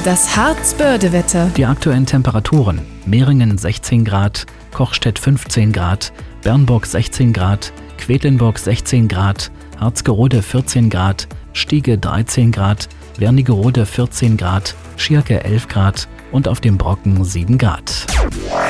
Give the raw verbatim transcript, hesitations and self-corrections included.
Das Harzbörde-Wetter. Die aktuellen Temperaturen: Mehringen sechzehn Grad, Kochstedt fünfzehn Grad, Bernburg sechzehn Grad, Quedlinburg sechzehn Grad, Harzgerode vierzehn Grad, Stiege dreizehn Grad, Wernigerode vierzehn Grad, Schierke elf Grad und auf dem Brocken sieben Grad.